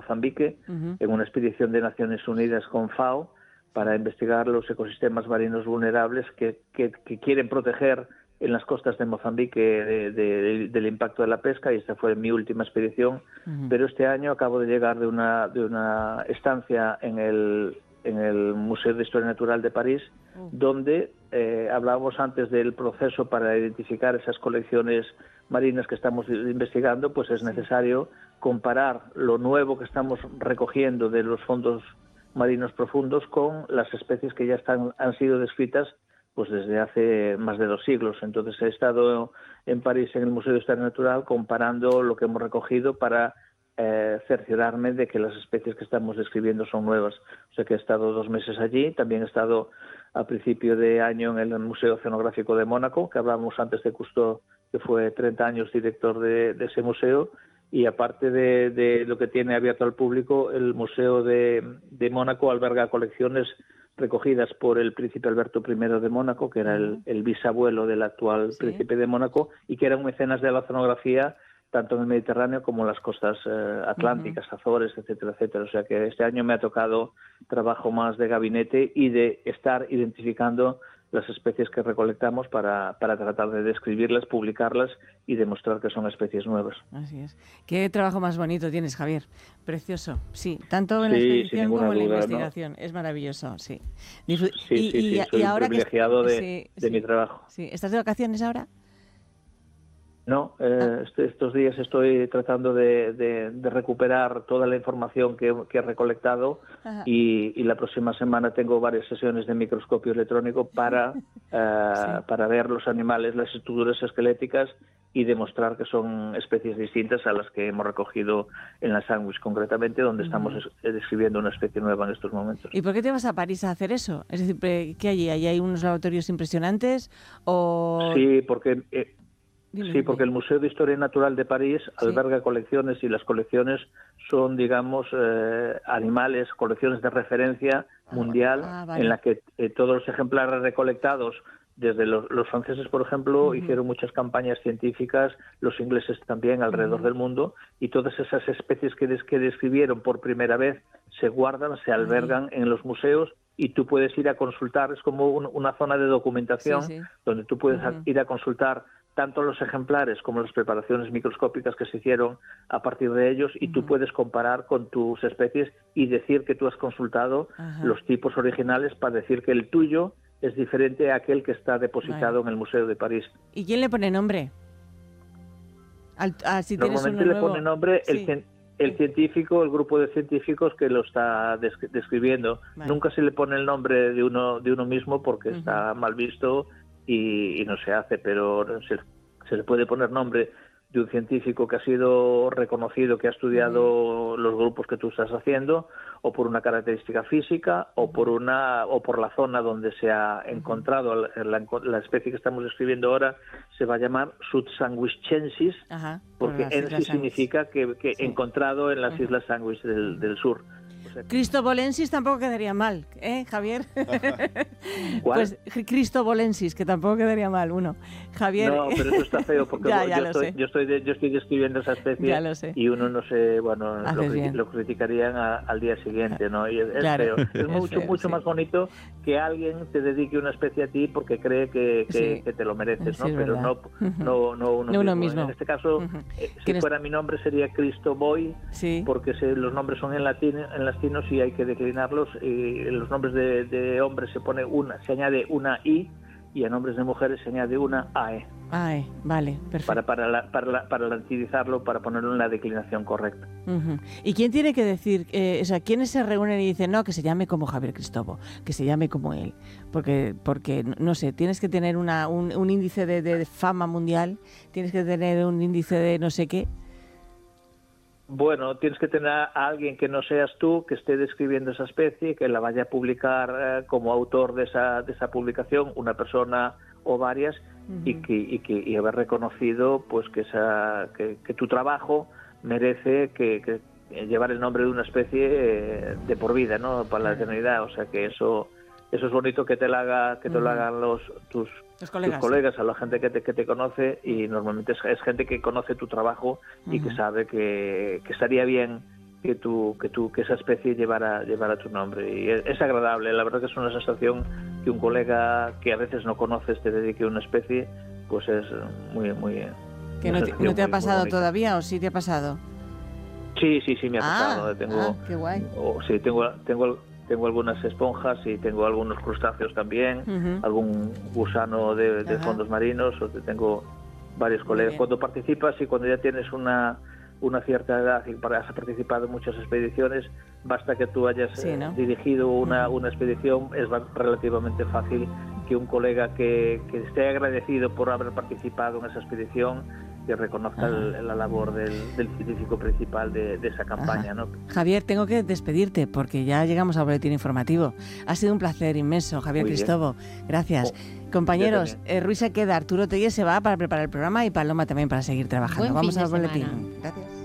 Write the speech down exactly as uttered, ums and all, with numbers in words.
Mozambique, Uh-huh. en una expedición de Naciones Unidas con FAO para investigar los ecosistemas marinos vulnerables que, que, que quieren proteger en las costas de Mozambique de, de, del impacto de la pesca, y esta fue mi última expedición. Uh-huh. Pero este año acabo de llegar de una, de una estancia en el, en el Museo de Historia Natural de París, uh-huh. donde eh, hablábamos antes del proceso para identificar esas colecciones marinas que estamos investigando. Pues es necesario comparar lo nuevo que estamos recogiendo de los fondos marinos profundos con las especies que ya están han sido descritas pues desde hace más de dos siglos. Entonces he estado en París en el Museo de Historia Natural comparando lo que hemos recogido para eh, cerciorarme de que las especies que estamos describiendo son nuevas. O sea que he estado dos meses allí. También he estado a principio de año en el Museo Oceanográfico de Mónaco, que hablábamos antes de Cousteau, que fue treinta años director de, de ese museo. Y aparte de, de lo que tiene abierto al público, el Museo de, de Mónaco alberga colecciones recogidas por el príncipe Alberto primero de Mónaco, que era el, el bisabuelo del actual sí. príncipe de Mónaco, y que era un mecenas de la oceanografía tanto en el Mediterráneo como en las costas eh, atlánticas, uh-huh. Azores, etcétera, etcétera. O sea que este año me ha tocado trabajo más de gabinete y de estar identificando las especies que recolectamos para, para tratar de describirlas, publicarlas y demostrar que son especies nuevas. Así es. Qué trabajo más bonito tienes, Javier. Precioso. Sí, tanto en sí, la expedición como en la duda, investigación. ¿No? Es maravilloso, sí. Disfr- sí, y, sí, y, sí, soy y ahora un privilegiado que... de, sí, de sí, mi trabajo. Sí. ¿Estás de vacaciones ahora? No, eh, ah. este, estos días estoy tratando de, de, de recuperar toda la información que, que he recolectado y, y la próxima semana tengo varias sesiones de microscopio electrónico para, uh, sí. para ver los animales, las estructuras esqueléticas y demostrar que son especies distintas a las que hemos recogido en la Sandwich, concretamente, donde uh-huh. estamos es, describiendo una especie nueva en estos momentos. ¿Y por qué te vas a París a hacer eso? Es decir, ¿qué hay allí? ¿Hay unos laboratorios impresionantes? O... Sí, porque... Eh, Dime, Sí, porque el Museo de Historia Natural de París sí. alberga colecciones y las colecciones son, digamos, eh, animales, colecciones de referencia ah, mundial ah, vale. en la que eh, todos los ejemplares recolectados, desde los, los franceses, por ejemplo, uh-huh. hicieron muchas campañas científicas, los ingleses también alrededor uh-huh. del mundo, y todas esas especies que, des, que describieron por primera vez se guardan, se albergan uh-huh. en los museos y tú puedes ir a consultar, es como un, una zona de documentación sí, sí. donde tú puedes uh-huh. ir a consultar tanto los ejemplares como las preparaciones microscópicas que se hicieron a partir de ellos y uh-huh. tú puedes comparar con tus especies y decir que tú has consultado uh-huh. los tipos originales para decir que el tuyo es diferente a aquel que está depositado vale. en el Museo de París. ¿Y quién le pone nombre? Al, a, si Normalmente le pone nombre sí. el, el científico, el grupo de científicos que lo está des- describiendo. Vale. Nunca se le pone el nombre de uno de uno mismo porque uh-huh. está mal visto y, y no se hace, pero se, se le puede poner nombre de un científico que ha sido reconocido, que ha estudiado uh-huh. los grupos que tú estás haciendo, o por una característica física, uh-huh. o por una o por la zona donde se ha encontrado uh-huh. la, la especie que estamos describiendo ahora. Se va a llamar Sud-Sandwichensis, uh-huh. porque en sí significa que, que sí. encontrado en las uh-huh. Islas Sandwich del, del sur. Cristobolensis tampoco quedaría mal, ¿eh, Javier? ¿Cuál? Pues Cristobolensis, que tampoco quedaría mal, uno. Javier. No, pero eso está feo porque ya, ya yo, estoy, yo, estoy de, yo estoy describiendo esa especie ya lo sé. y uno no sé, bueno, lo, lo criticarían a, al día siguiente, ¿no? Y es, claro, feo. Es, es mucho, feo, mucho sí. más bonito que alguien te dedique una especie a ti porque cree que, que, sí. que te lo mereces, sí, ¿no? Pero no, uh-huh. no, no, uno, no mismo. uno mismo. En este caso, uh-huh. eh, si fuera es... mi nombre sería Cristo Boy, sí. porque se, los nombres son en latín, en latinos y hay que declinarlos. Y en los nombres de, de hombres se pone una, se añade una I, y a nombres de mujeres se añade una A E. A E, vale, perfecto. Para, para, la, para, la, para latinizarlo, para ponerlo en la declinación correcta. Uh-huh. ¿Y quién tiene que decir, eh, o sea, quiénes se reúnen y dicen, no, que se llame como Javier Cristobo, que se llame como él? Porque, porque no sé, tienes que tener una, un, un índice de, de fama mundial, tienes que tener un índice de no sé qué. Bueno, tienes que tener a alguien que no seas tú, que esté describiendo esa especie, que la vaya a publicar eh, como autor de esa de esa publicación, una persona o varias, uh-huh. y que y que y haber reconocido pues que esa que, que tu trabajo merece que, que llevar el nombre de una especie eh, de por vida, ¿no? Para la eternidad. O sea que eso eso es bonito que te lo haga que te uh-huh. lo hagan los tus Los colegas, tus colegas, a la gente que te, que te conoce, y normalmente es, es gente que conoce tu trabajo y uh-huh. que sabe que, que estaría bien que tu, que tu, que esa especie llevara, llevara tu nombre. Y es, es agradable, la verdad que es una sensación que un colega que a veces no conoces te dedique a una especie, pues es muy, muy... ¿Que no te, no te ha pasado todavía o sí te ha pasado? Sí, sí, sí, me ha ah, pasado. Tengo, ah, qué guay. Oh, sí, tengo, tengo, tengo algunas esponjas y tengo algunos crustáceos también, uh-huh. algún gusano de, de fondos marinos, o tengo varios colegas. Cuando participas y cuando ya tienes una, una cierta edad y has participado en muchas expediciones, basta que tú hayas sí, ¿no? dirigido una, uh-huh. una expedición, es relativamente fácil que un colega que, que esté agradecido por haber participado en esa expedición, que reconozca el, la labor del, del científico principal de, de esa campaña, ¿no? Javier, tengo que despedirte porque ya llegamos al boletín informativo. Ha sido un placer inmenso, Javier Muy Cristobo. Bien. Gracias. Oh, Compañeros, eh, Ruiz se queda, Arturo Telles se va para preparar el programa y Paloma también para seguir trabajando. Buen Vamos fin al de boletín. Semana. Gracias.